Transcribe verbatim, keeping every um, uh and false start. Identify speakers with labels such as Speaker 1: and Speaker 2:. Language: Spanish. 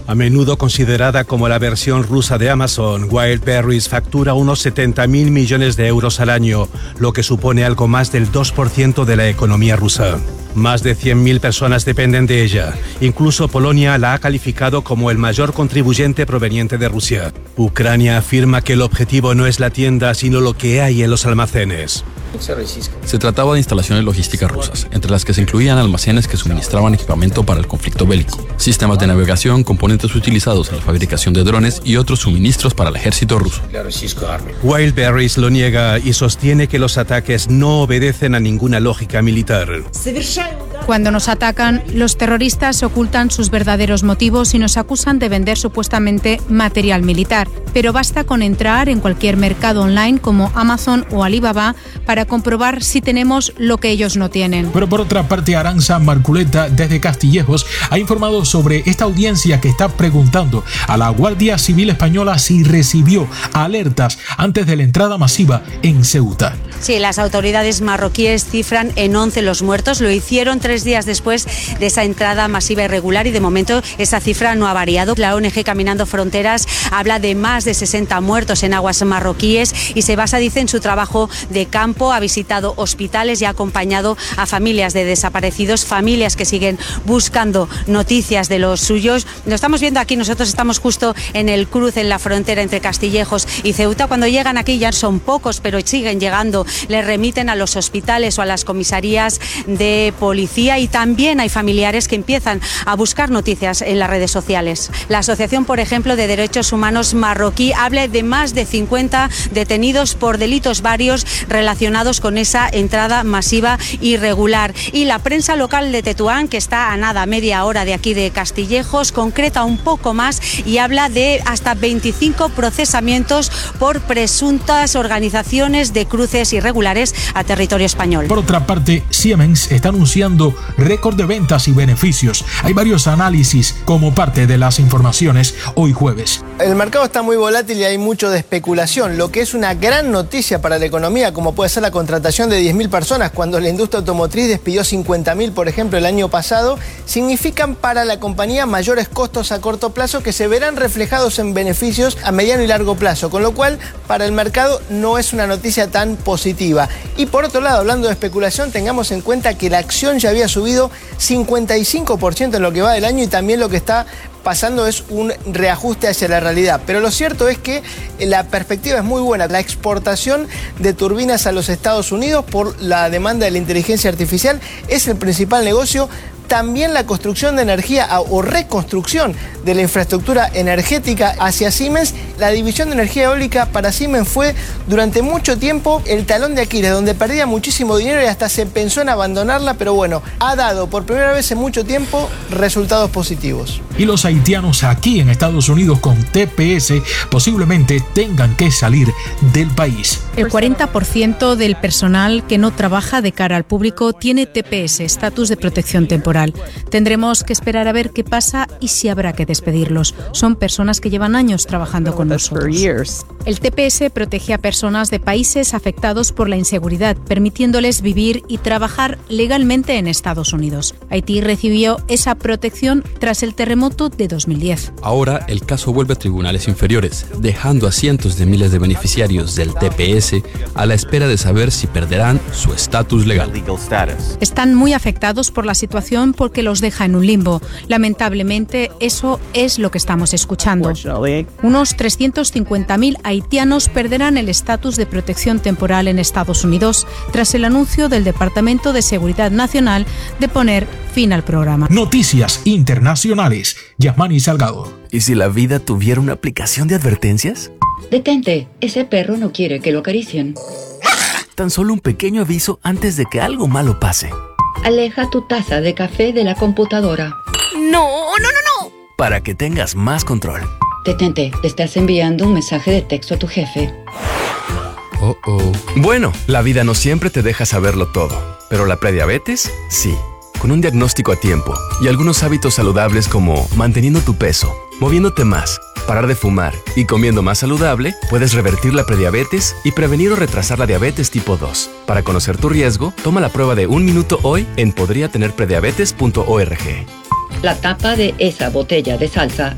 Speaker 1: A menudo considerada como la versión rusa de Amazon, Wildberries factura unos setenta mil millones de euros al año, lo que supone algo más del dos por ciento de la economía rusa. Más de cien mil personas dependen de ella. Incluso Polonia la ha calificado como el mayor contribuyente proveniente de Rusia. Ucrania afirma que el objetivo no es la tienda, sino lo que hay en los almacenes.
Speaker 2: Se trataba de instalaciones logísticas rusas, entre las que se incluían almacenes que suministraban equipamiento para el conflicto bélico, sistemas de navegación, componentes utilizados en la fabricación de drones y otros suministros para el ejército ruso.
Speaker 1: Wildberries lo niega y sostiene que los ataques no obedecen a ninguna lógica militar.
Speaker 3: Cuando nos atacan, los terroristas ocultan sus verdaderos motivos y nos acusan de vender supuestamente material militar. Pero basta con entrar en cualquier mercado online como Amazon o Alibaba para comprobar si tenemos lo que ellos no tienen.
Speaker 4: Pero por otra parte, Aranza Marculeta, desde Castillejos, ha informado sobre esta audiencia que está preguntando a la Guardia Civil Española si recibió alertas antes de la entrada masiva en Ceuta.
Speaker 5: Sí, las autoridades marroquíes cifran en once los muertos. Lo hicieron tres días después de esa entrada masiva irregular y de momento esa cifra no ha variado. La O N G Caminando Fronteras habla de más de sesenta muertos en aguas marroquíes y se basa, dice, en su trabajo de campo. Ha visitado hospitales y ha acompañado a familias de desaparecidos, familias que siguen buscando noticias de los suyos. Lo estamos viendo aquí, nosotros estamos justo en el cruce, en la frontera entre Castillejos y Ceuta. Cuando llegan aquí ya son pocos, pero siguen llegando. Les remiten a los hospitales o a las comisarías de policía y también hay familiares que empiezan a buscar noticias en las redes sociales. La Asociación, por ejemplo, de Derechos Humanos marroquí habla de más de cincuenta detenidos por delitos varios relacionados con esa entrada masiva irregular. Y la prensa local de Tetuán, que está a nada, media hora de aquí de Castillejos, concreta un poco más y habla de hasta veinticinco procesamientos por presuntas organizaciones de cruces irregulares a territorio español.
Speaker 4: Por otra parte, Siemens está anunciando récord de ventas y beneficios. Hay varios análisis como parte de las informaciones hoy jueves.
Speaker 6: El mercado está muy volátil y hay mucho de especulación, lo que es una gran noticia para la economía, como puede ser la contratación de diez mil personas cuando la industria automotriz despidió cincuenta mil, por ejemplo, el año pasado, significan para la compañía mayores costos a corto plazo que se verán reflejados en beneficios a mediano y largo plazo, con lo cual para el mercado no es una noticia tan positiva. Y por otro lado, hablando de especulación, tengamos en cuenta que la acción ya había subido cincuenta y cinco por ciento en lo que va del año y también lo que está pasando es un reajuste hacia la realidad. Pero lo cierto es que la perspectiva es muy buena. La exportación de turbinas a los Estados Unidos por la demanda de la inteligencia artificial es el principal negocio. También la construcción de energía o reconstrucción de la infraestructura energética hacia Siemens. La división de energía eólica para Siemens fue durante mucho tiempo el talón de Aquiles, donde perdía muchísimo dinero y hasta se pensó en abandonarla, pero bueno, ha dado por primera vez en mucho tiempo resultados positivos.
Speaker 4: Y los haitianos aquí en Estados Unidos con T P S posiblemente tengan que salir del país.
Speaker 3: El cuarenta por ciento del personal que no trabaja de cara al público tiene T P S, estatus de protección temporal. Tendremos que esperar a ver qué pasa y si habrá que despedirlos. Son personas que llevan años trabajando con nosotros. El T P S protege a personas de países afectados por la inseguridad, permitiéndoles vivir y trabajar legalmente en Estados Unidos. Haití recibió esa protección tras el terremoto de dos mil diez.
Speaker 2: Ahora el caso vuelve a tribunales inferiores, dejando a cientos de miles de beneficiarios del T P S a la espera de saber si perderán su estatus legal.
Speaker 3: Están muy afectados por la situación porque los deja en un limbo. Lamentablemente, eso es lo que estamos escuchando. Unos trescientos cincuenta mil haitianos perderán el estatus de protección temporal en Estados Unidos tras el anuncio del Departamento de Seguridad Nacional de poner fin al programa.
Speaker 4: Noticias internacionales. Yasmani Salgado.
Speaker 7: ¿Y si la vida tuviera una aplicación de advertencias?
Speaker 8: Detente, ese perro no quiere que lo acaricien.
Speaker 7: Tan solo un pequeño aviso antes de que algo malo pase.
Speaker 8: Aleja tu taza de café de la computadora.
Speaker 9: No, no, no, no.
Speaker 7: Para que tengas más control.
Speaker 8: Detente, te estás enviando un mensaje de texto a tu jefe.
Speaker 7: Oh, oh. Bueno, la vida no siempre te deja saberlo todo, pero la prediabetes, sí. Con un diagnóstico a tiempo y algunos hábitos saludables como manteniendo tu peso, moviéndote más, parar de fumar y comiendo más saludable, puedes revertir la prediabetes y prevenir o retrasar la diabetes tipo dos. Para conocer tu riesgo, toma la prueba de un minuto hoy en podría tener prediabetes punto org.
Speaker 8: La tapa de esa botella de salsa